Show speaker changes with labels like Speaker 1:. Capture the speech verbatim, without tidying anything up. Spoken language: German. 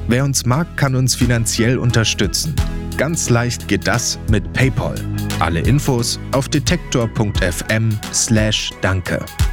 Speaker 1: Wer uns mag, kann uns finanziell unterstützen. Ganz leicht geht das mit PayPal. Alle Infos auf detektor punkt f m slash danke.